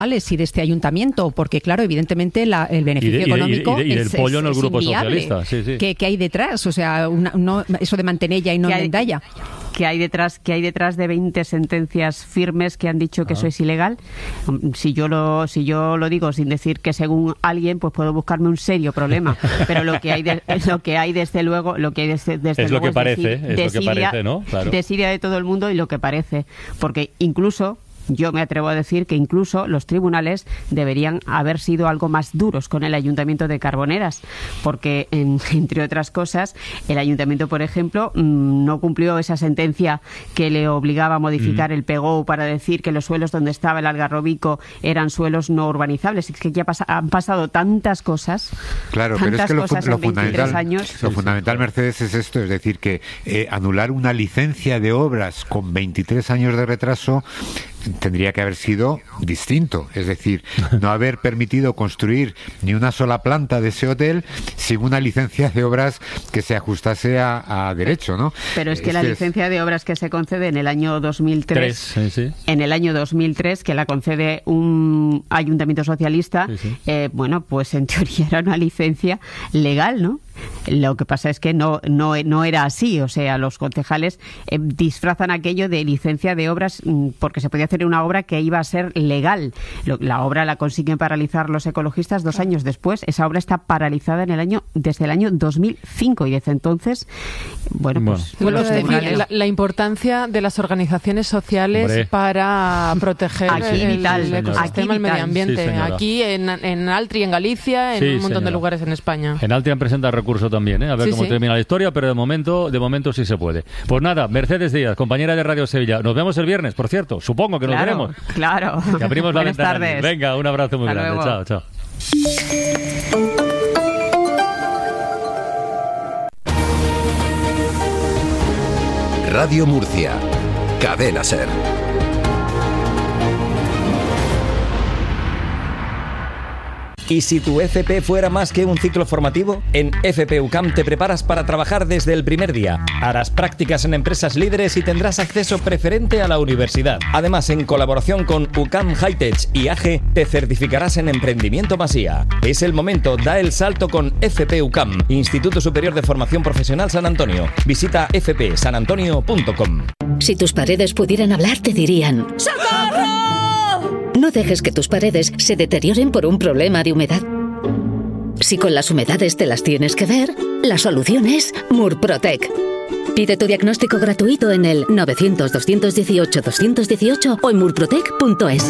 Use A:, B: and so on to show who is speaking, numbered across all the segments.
A: y de este ayuntamiento, porque claro, evidentemente el beneficio económico
B: y del pollo en el grupo socialista. Sí.
A: ¿Qué hay detrás? O sea, eso de Mantenella y no de Endaya.
C: ¿Qué hay detrás de 20 sentencias firmes que han dicho que eso es ilegal? Si yo lo digo sin decir que según alguien, pues puedo buscarme un serio problema. Pero lo que hay desde luego
B: es lo que parece, ¿no? Claro.
C: Desidia de todo el mundo y lo que parece, porque incluso yo me atrevo a decir que incluso los tribunales deberían haber sido algo más duros con el Ayuntamiento de Carboneras, porque, entre otras cosas, el Ayuntamiento, por ejemplo, no cumplió esa sentencia que le obligaba a modificar el PGO para decir que los suelos donde estaba el Algarrobico eran suelos no urbanizables. Es que ya han pasado tantas cosas.
D: Claro, pero es que lo fundamental, Mercedes, es esto, es decir, que anular una licencia de obras con 23 años de retraso tendría que haber sido distinto, es decir, no haber permitido construir ni una sola planta de ese hotel sin una licencia de obras que se ajustase a derecho, ¿no?
C: Pero es que la licencia de obras que se concede en el año 2003, en el año 2003, que la concede un ayuntamiento socialista, bueno, pues en teoría era una licencia legal, ¿no? Lo que pasa es que no era así, o sea, los concejales disfrazan aquello de licencia de obras porque se podía hacer una obra que iba a ser legal. La obra la consiguen paralizar los ecologistas 2 años después. Esa obra está paralizada desde el año 2005 y desde entonces,
E: la importancia de las organizaciones sociales para proteger el ecosistema, el medio ambiente. Sí, aquí en Altri, en Galicia, en un montón de lugares en España.
B: En Altri han presentado recurso también, a ver cómo termina la historia, pero de momento sí se puede. Pues nada, Mercedes Díaz, compañera de Radio Sevilla. Nos vemos el viernes, por cierto. Supongo que nos veremos.
C: Claro.
B: Que abrimos la ventana.
C: Tardes.
B: Venga, un abrazo muy grande.
C: Luego.
B: Chao.
F: Radio Murcia. Cadena SER.
G: ¿Y si tu FP fuera más que un ciclo formativo? En FP UCAM te preparas para trabajar desde el primer día. Harás prácticas en empresas líderes y tendrás acceso preferente a la universidad. Además, en colaboración con UCAM Hightech y AGE, te certificarás en Emprendimiento Masía. Es el momento, da el salto con FP UCAM, Instituto Superior de Formación Profesional San Antonio. Visita fpsanantonio.com.
H: Si tus paredes pudieran hablar, te dirían: ¡socorro! No dejes que tus paredes se deterioren por un problema de humedad. Si con las humedades te las tienes que ver, la solución es Murprotec. Pide tu diagnóstico gratuito en el 900-218-218 o en murprotec.es.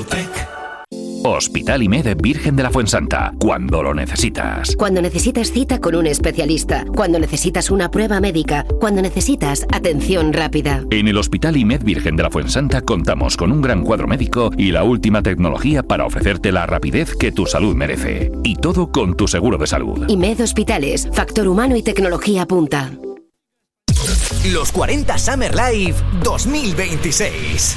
F: Hospital IMED Virgen de la Fuensanta, cuando lo necesitas.
I: Cuando necesitas cita con un especialista, cuando necesitas una prueba médica, cuando necesitas atención rápida.
F: En el Hospital IMED Virgen de la Fuensanta contamos con un gran cuadro médico y la última tecnología para ofrecerte la rapidez que tu salud merece. Y todo con tu seguro de salud.
I: IMED Hospitales, factor humano y tecnología punta.
J: Los 40 Summer Live 2026.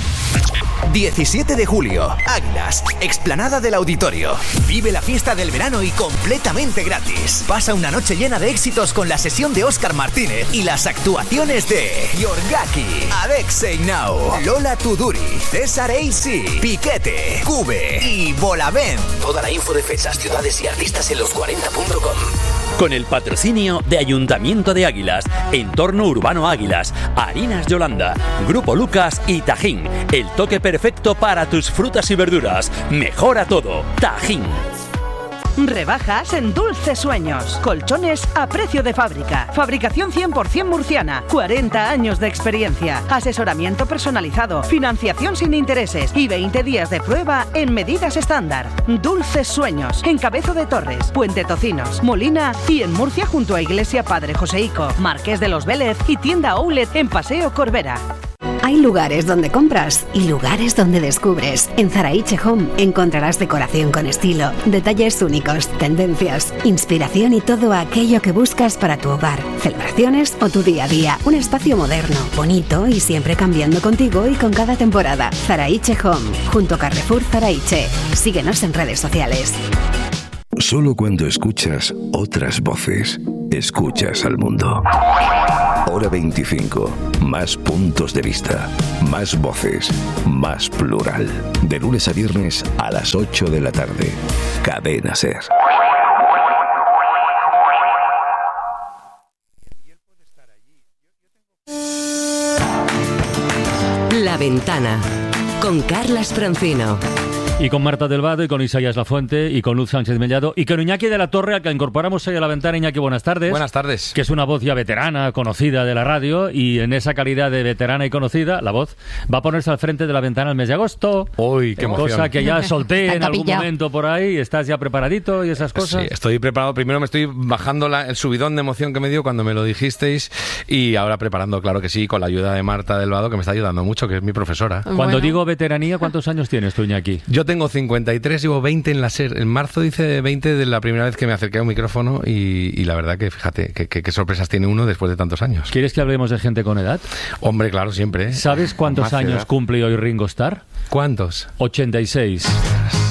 J: 17 de julio, Águilas, explanada del Auditorio. Vive la fiesta del verano y completamente gratis. Pasa una noche llena de éxitos con la sesión de Óscar Martínez y las actuaciones de Yorgaki, Alexei Nau, Lola Tuduri, César AC, Piquete, Cube y Bolavent. Toda la info de fechas, ciudades y artistas en los40.com.
K: Con el patrocinio de Ayuntamiento de Águilas, Entorno Urbano Águilas, Harinas Yolanda, Grupo Lucas y Tajín. El toque perfecto para tus frutas y verduras. Mejora todo. Tajín.
L: Rebajas en Dulces Sueños. Colchones a precio de fábrica. Fabricación 100% murciana. 40 años de experiencia. Asesoramiento personalizado. Financiación sin intereses. Y 20 días de prueba en medidas estándar. Dulces Sueños. En Cabezo de Torres, Puente Tocinos, Molina y en Murcia junto a Iglesia Padre Joseico, Marqués de los Vélez y tienda Outlet en Paseo Corbera.
M: Hay lugares donde compras y lugares donde descubres. En Zaraiche Home encontrarás decoración con estilo, detalles únicos, tendencias, inspiración y todo aquello que buscas para tu hogar, celebraciones o tu día a día. Un espacio moderno, bonito y siempre cambiando contigo y con cada temporada. Zaraiche Home, junto a Carrefour Zaraiche. Síguenos en redes sociales.
N: Solo cuando escuchas otras voces, escuchas al mundo. Hora 25. Más puntos de vista. Más voces. Más plural. De lunes a viernes a las 8 de la tarde. Cadena SER.
O: La Ventana, con Carlas Francino.
B: Y con Marta del Vado, y con Isaías Lafuente, y con Luz Sánchez Mellado, y con Iñaki de la Torre, al que incorporamos hoy a La Ventana. Iñaki, buenas tardes.
P: Buenas tardes.
B: Que es una voz ya veterana, conocida de la radio, y en esa calidad de veterana y conocida, la voz va a ponerse al frente de La Ventana el mes de agosto.
P: ¡Uy, qué emoción!
B: Cosa que ya solté en algún momento por ahí. ¿Estás ya preparadito y esas cosas?
P: Sí, estoy preparado. Primero me estoy bajando el subidón de emoción que me dio cuando me lo dijisteis, y ahora preparando, claro que sí, con la ayuda de Marta del Vado, que me está ayudando mucho, que es mi profesora.
B: Cuando digo veteranía, ¿cuántos años tienes tú, Iñaki?
P: Yo tengo 53, llevo 20 en la SER. En marzo hice 20 de la primera vez que me acerqué a un micrófono, y la verdad que, fíjate, qué sorpresas tiene uno después de tantos años.
B: ¿Quieres que hablemos de gente con edad?
P: Hombre, claro, siempre.
B: ¿Sabes cuántos años cumple hoy Ringo Starr?
P: ¿Cuántos?
B: 86.